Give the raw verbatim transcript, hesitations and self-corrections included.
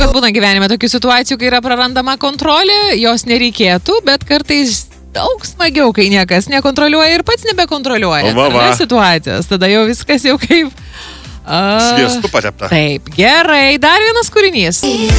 kad būna gyvenime tokių situacijų, kai yra prarandama kontrolė, jos nereikėtų, bet kartais daug smagiau, kai niekas nekontroliuoja ir pats nebekontroliuoja Va, va. situacijos. Tada jau viskas jau kaip... Uh, Sviestu patepta. Taip, gerai. Dar vienas kūrinys.